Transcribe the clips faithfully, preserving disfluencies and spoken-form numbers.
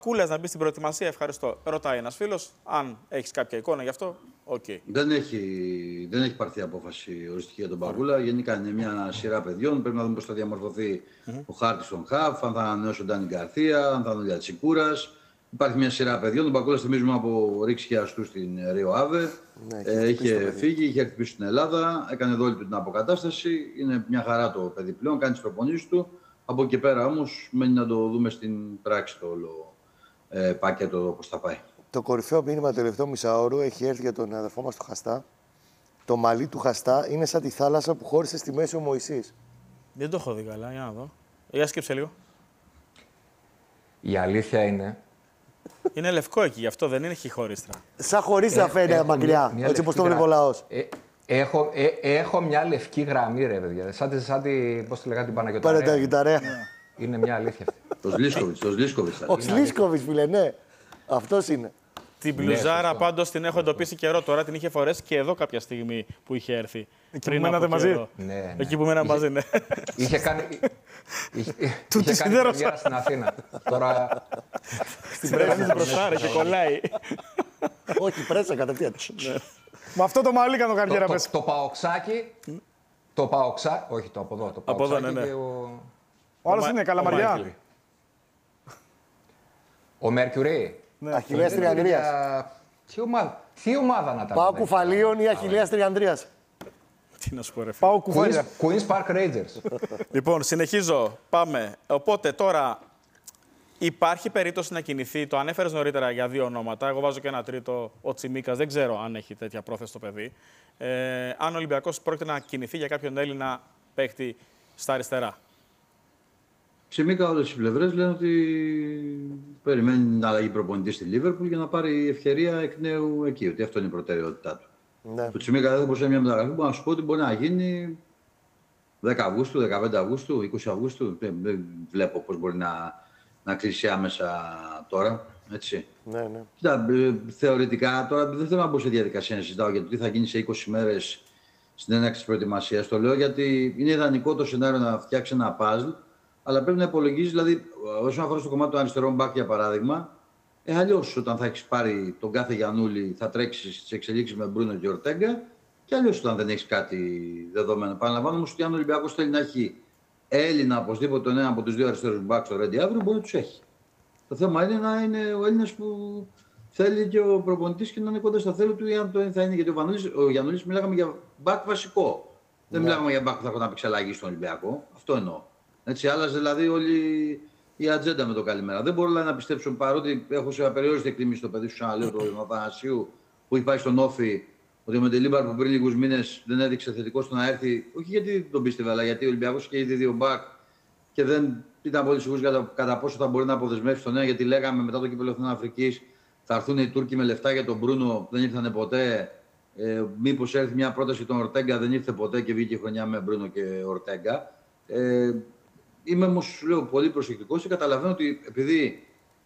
Κούλας να μπει στην προετοιμασία, ευχαριστώ. Ρωτάει ένας φίλος, αν έχεις κάποια εικόνα γι' αυτό, οκ. Okay. Δεν έχει, δεν έχει πάρθει απόφαση οριστική για τον Μπακούλα. Γενικά είναι μια σειρά παιδιών. Πρέπει να δούμε πώς θα διαμορφωθεί mm-hmm. ο χάρτης των Χαφ, αν θα ανανεώσει ο Ντάνι Γκαρθία, αν θα είναι ο Τσικούρας. Υπάρχει μια σειρά παιδιών. Τον Μπακούλα θυμίζουμε από Ρίξ και Αστού στην Ρίο Άβε. Ναι, ε, είχε φύγει, είχε έρθει πίσω στην Ελλάδα, έκανε εδώ όλη την αποκατάσταση. Είναι μια χαρά το παιδί πλέον, κάνει τις προπονήσεις του. Από εκεί πέρα όμως μένει να το δούμε στην πράξη το όλο ε, πακέτο πώς θα πάει. Το κορυφαίο μήνυμα του τελευταίου μισάωρου έχει έρθει για τον αδερφό μας του Χαστά. Το μαλλί του Χαστά είναι σαν τη θάλασσα που χώρισε στη μέση ο Μωυσής. Δεν το έχω δει καλά, για να δω. Για σκέψε λίγο. Η αλήθεια είναι... Είναι λευκό εκεί, γι' αυτό δεν είναι χιχωρίστρα. Σαν χωρίστρα ε, φαίνεται μακριά, μια, έτσι όπως το βλέπει ο λαός. Ε, έχω, ε, έχω μια λευκή γραμμή, ρε παιδιά. Σαν, σαν τη, πώς τη λέγα, την Παναγιωταρέα. Είναι μια αλήθεια αυτή. Το Σλίσκοβιτς, το Σλίσκοβιτς. Ο Σλίσκοβιτς, φίλε, ναι. Αυτός είναι. Την μπλουζάρα πάντως την έχω εντοπίσει καιρό τώρα, την είχε φορέσει και εδώ κάποια στιγμή που είχε έρθει. Εκεί που μένατε μαζί. Ναι, ναι. Εκεί που μένατε μαζί, ναι. Είχε κάνει. Είχε, του είχε κάνει καριέρα στην Αθήνα. Τώρα. Στην πρέσβη την μπροστά και κολλάει. Όχι, πρέσα κατευθείαν. Με αυτό το μαλλί κάνω καριέρα πες. Το παοξάκι. Το παοξάκι. Όχι, το από εδώ. Το παοξάκι και ο. Ο άλλος είναι Καλαμαριά. Ο Μερκιουρί. Ναι. Αχιλλέας Τριανδρίας. Τι ομάδα, τι ομάδα να τα Πάω Κουφαλίων ή Αχιλλέας Τριανδρίας. Τι να σου πω ρε φίλε. Πάω Κουφάλια. Queen's Park Rangers. Λοιπόν, συνεχίζω. Πάμε. Οπότε τώρα υπάρχει περίπτωση να κινηθεί. Το ανέφερες νωρίτερα για δύο ονόματα. Εγώ βάζω και ένα τρίτο, ο Τσιμίκας. Δεν ξέρω αν έχει τέτοια πρόθεση το παιδί. Ε, αν ο Ολυμπιακός πρόκειται να κινηθεί για κάποιον Έλληνα παίκτη στα αριστερά. Τσιμίκα, όλες οι πλευρές λένε ότι περιμένει να αλλαγεί προπονητή στη Λίβερπουλ για να πάρει ευκαιρία εκ νέου εκεί. Ότι αυτό είναι η προτεραιότητά του. Ναι. Το Τσιμίκα δεν θα μπορούσε μια μεταγραφή που να σου πω ότι μπορεί να γίνει δέκα Αυγούστου, δεκαπέντε Αυγούστου, είκοσι Αυγούστου. Δεν, δεν βλέπω πώς μπορεί να, να κλείσει άμεσα τώρα. Έτσι. Ναι, ναι. Κοίτα, θεωρητικά τώρα δεν θέλω να μπω σε διαδικασία να συζητάω για το τι θα γίνει σε είκοσι μέρες στην έναρξη της προετοιμασίας. Το λέω γιατί είναι ιδανικό το σενάριο να φτιάξει ένα παζλ. Αλλά πρέπει να υπολογίζει, δηλαδή, όσον αφορά στο κομμάτι του αριστερών μπακ για παράδειγμα, ε, αλλιώς όταν θα έχει πάρει τον κάθε Γιαννούλη θα τρέξει στις εξελίξεις με Μπρούνο και Ορτέγκα, και αλλιώς όταν δεν έχει κάτι δεδομένο. Παραλαμβάνω όμως ότι αν ο Ολυμπιακός θέλει να έχει Έλληνα οπωσδήποτε τον ένα από τους δύο αριστερούς μπακ στο Ρέντι αύριο, μπορεί να τους έχει. Το θέμα είναι να είναι ο Έλληνας που θέλει και ο προπονητής και να είναι κοντά στο θέλω του, ή αν το θα είναι. Γιατί ο, ο Γιαννούλης μιλάγαμε για μπακ βασικό. Yeah. Δεν μιλάγαμε για μπακ που θα έχω να παίξει αλλαγή στον Ολυμπιακό. Αυτό εννοώ. Έτσι, άλλαζε δηλαδή όλη η ατζέντα με το καλημέρα. Δεν μπορώ δηλαδή, να πιστέψω, παρότι έχω σε απεριόριστη εκτίμηση το παιδί σου, ξαναλέω, του Αθανασίου, που έχει πάει στον Όφη, ότι ο Μεντελίμπαρ που πριν λίγους μήνες δεν έδειξε θετικό στο να έρθει. Όχι γιατί τον πίστευε, αλλά γιατί ο Ολυμπιακός είχε ήδη δύο μπακ και δεν ήταν πολύ σίγουρος κατά, κατά πόσο θα μπορεί να αποδεσμεύσει τον νέο. Γιατί λέγαμε μετά το κύπελλο Εθνών Αφρικής θα έρθουν οι Τούρκοι με λεφτά για τον Μπρούνο, δεν ήρθαν ποτέ. Ε, Μήπως έρθει μια πρόταση τον Ορτέγκα, δεν ήρθε ποτέ και βγήκε χρονιά με Μπρούνο και Ορτέγκα. Ε, Είμαι όμως, λέω, πολύ προσεκτικός και καταλαβαίνω ότι επειδή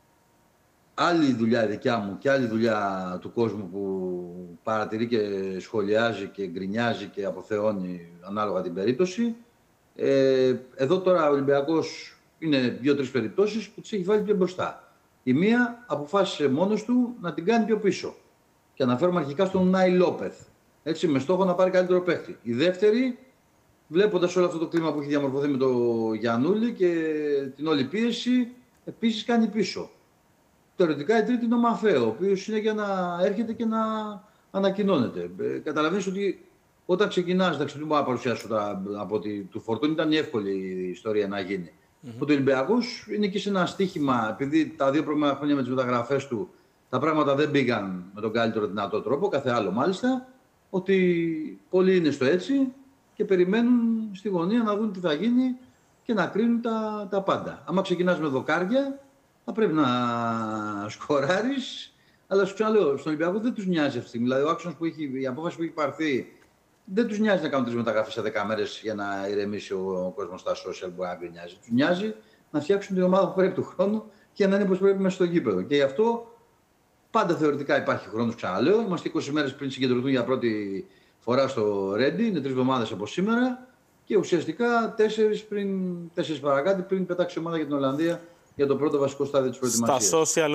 άλλη δουλειά η δικιά μου και άλλη δουλειά του κόσμου που παρατηρεί και σχολιάζει και γκρινιάζει και αποθεώνει ανάλογα την περίπτωση, ε, εδώ τώρα ο Ολυμπιακός είναι δύο-τρεις περιπτώσεις που τις έχει βάλει πιο μπροστά. Η μία αποφάσισε μόνος του να την κάνει πιο πίσω. Και αναφέρομαι αρχικά στον Νάι Λόπεθ. Έτσι, με στόχο να πάρει καλύτερο παίκτη. Η δεύτερη, βλέποντας όλο αυτό το κλίμα που έχει διαμορφωθεί με τον Γιαννούλη και την όλη πίεση, επίσης κάνει πίσω. Θεωρητικά η τρίτη είναι ο Μαφέο, ο οποίος είναι για να έρχεται και να ανακοινώνεται. Ε, καταλαβαίνεις ότι όταν ξεκινάς, εντάξει, δεν μπορώ να παρουσιάσω τώρα από ότι του Φορτούνη ήταν η εύκολη η ιστορία να γίνει. Mm-hmm. Ο Ολυμπιακός είναι και σε ένα στοίχημα, επειδή τα δύο προηγούμενα χρόνια με τις μεταγραφές του τα πράγματα δεν πήγαν με τον καλύτερο δυνατό τρόπο, κάθε άλλο μάλιστα, ότι πολλοί είναι στο έτσι και περιμένουν στη γωνία να δουν τι θα γίνει και να κρίνουν τα, τα πάντα. Άμα ξεκινάς με δοκάρια, θα πρέπει να σκοράρεις, αλλά σου ξαναλέω, στον Ολυμπιακό δεν τους νοιάζει αυτή τη στιγμή. Δηλαδή, ο άξονας που έχει, η απόφαση που έχει πάρθει, δεν τους νοιάζει να κάνουν τρεις μεταγραφές σε δέκα μέρες για να ηρεμήσει ο κόσμος στα social που να γκρινιάζει. Τους νοιάζει να φτιάξουν την ομάδα που πρέπει του χρόνου και να είναι όπως πρέπει μέσα στο γήπεδο. Και γι' αυτό πάντα θεωρητικά υπάρχει χρόνος, ξαναλέω. Είμαστε είκοσι μέρες πριν συγκεντρωθούν για πρώτη φορά στο Ρέντι, είναι τρεις εβδομάδες από σήμερα. Και ουσιαστικά τέσσερις, πριν, τέσσερις παρακάτω πριν πετάξει η ομάδα για την Ολλανδία για το πρώτο βασικό στάδιο της προετοιμασίας. Στα social